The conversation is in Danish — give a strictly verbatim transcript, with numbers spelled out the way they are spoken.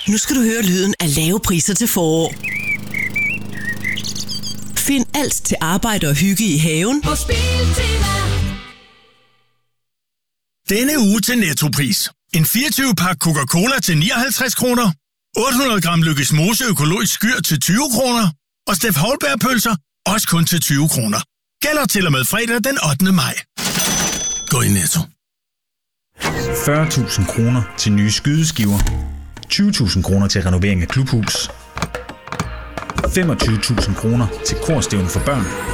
Nu skal du høre lyden af lave priser til forår. Find alt til arbejde og hygge i haven Hos Biltema. Denne uge til Nettopris. En fireogtyve-pak Coca-Cola til nioghalvtreds kroner. otte hundrede gram Lykkes Mose økologisk skyr til tyve kroner. Og Steff Houlberg-pølser også kun til tyve kroner. Gælder til og med fredag den ottende maj. Gå i Netto. fyrre tusind kroner til nye skydeskiver. tyve tusind kroner til renovering af klubhus. femogtyve tusind kroner til korstævne for børn.